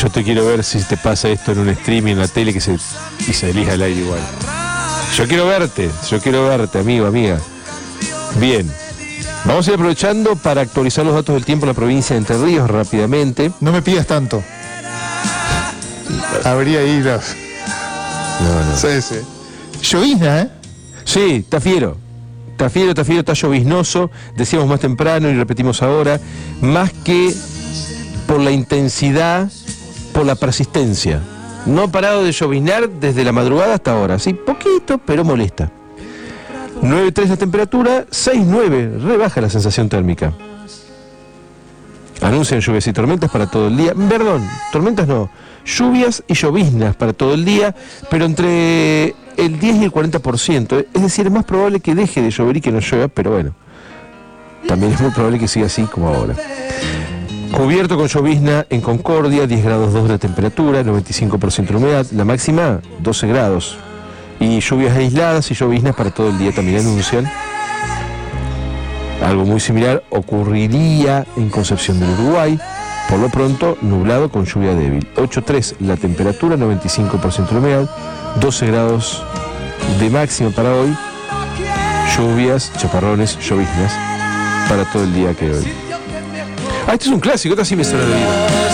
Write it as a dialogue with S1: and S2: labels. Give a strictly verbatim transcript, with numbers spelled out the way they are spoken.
S1: Yo te quiero ver si te pasa esto en un streaming, en la tele, que se, y se elija el aire igual. Yo quiero verte, yo quiero verte, amigo, amiga. Bien. Vamos a ir aprovechando para actualizar los datos del tiempo en la provincia de Entre Ríos rápidamente.
S2: No me pidas tanto. Habría ido.
S1: No, no.
S2: Sí, sí. Llovizna, ¿eh?
S1: Sí, está fiero. Está fiero, está fiero, está lloviznoso. Decíamos más temprano y repetimos ahora. Más que por la intensidad, por la persistencia. No ha parado de lloviznar desde la madrugada hasta ahora. Sí, poquito, pero molesta. nueve coma tres la temperatura, seis coma nueve, rebaja la sensación térmica. Anuncian lluvias y tormentas para todo el día. Perdón, tormentas no. Lluvias y lloviznas para todo el día, pero entre el diez y el cuarenta por ciento. Es decir, es más probable que deje de llover y que no llueva, pero bueno. También es muy probable que siga así como ahora. Cubierto con llovizna en Concordia, diez grados dos la temperatura, noventa y cinco por ciento de humedad. La máxima, doce grados. Y lluvias aisladas y lloviznas para todo el día también anuncian. Algo muy similar ocurriría en Concepción del Uruguay. Por lo pronto, nublado con lluvia débil. ocho coma tres la temperatura, noventa y cinco por ciento de humedad, doce grados de máxima para hoy. Lluvias, chaparrones, lloviznas para todo el día que hoy. Ah, este es un clásico, este sí me suena de vida.